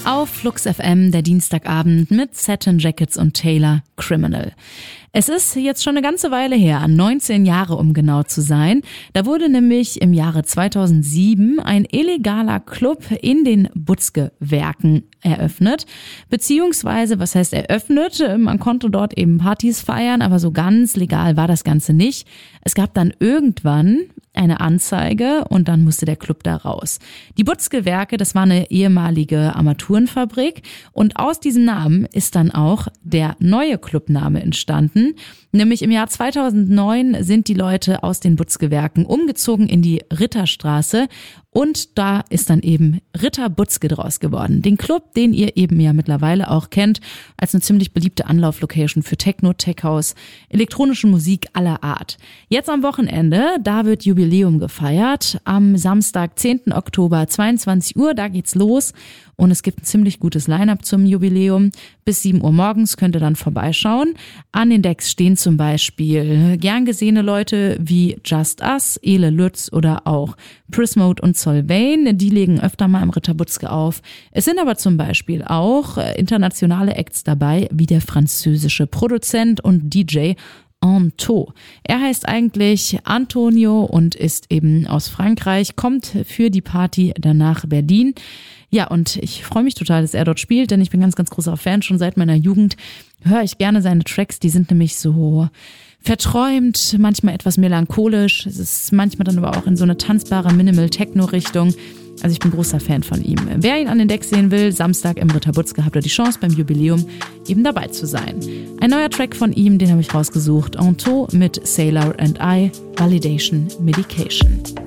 Auf Flux FM der Dienstagabend mit Satin Jackets und Taylor, Criminal. Es ist jetzt schon eine ganze Weile her, 19 Jahre um genau zu sein. Da wurde nämlich im Jahre 2007 ein illegaler Club in den Butzke-Werken eröffnet. Beziehungsweise, was heißt eröffnet? Man konnte dort eben Partys feiern, aber so ganz legal war das Ganze nicht. Es gab dann irgendwann eine Anzeige und dann musste der Club da raus. Die Butzke-Werke, das war eine ehemalige Armaturenfabrik und aus diesem Namen ist dann auch der neue Clubname entstanden. Nämlich im Jahr 2009 sind die Leute aus den Butzke-Werken umgezogen in die Ritterstraße und da ist dann eben Ritter Butzke draus geworden. Den Club, den ihr eben ja mittlerweile auch kennt, als eine ziemlich beliebte Anlauflocation für Techno, Tech House, elektronische Musik aller Art. Jetzt am Wochenende, da wird Jubiläum gefeiert. Am Samstag, 10. Oktober, 22 Uhr, da geht's los. Und es gibt ein ziemlich gutes Line-Up zum Jubiläum. Bis 7 Uhr morgens könnt ihr dann vorbeischauen. An den Decks stehen zum Beispiel gern gesehene Leute wie Just Us, Ele Lütz oder auch Prismode und Solveig. Die legen öfter mal im Ritter Butzke auf. Es sind aber zum Beispiel auch internationale Acts dabei, wie der französische Produzent und DJ Anto. Er heißt eigentlich Antonio und ist eben aus Frankreich, kommt für die Party dann nach Berlin. Ja, und ich freue mich total, dass er dort spielt, denn ich bin ganz, ganz großer Fan. Schon seit meiner Jugend höre ich gerne seine Tracks. Die sind nämlich so verträumt, manchmal etwas melancholisch. Es ist manchmal dann aber auch in so eine tanzbare Minimal-Techno-Richtung. Also ich bin großer Fan von ihm. Wer ihn an den Decks sehen will, Samstag im Ritter Butzke habt ihr die Chance beim Jubiläum eben dabei zu sein. Ein neuer Track von ihm, den habe ich rausgesucht. Anto mit Sailor and I, Validation Medication.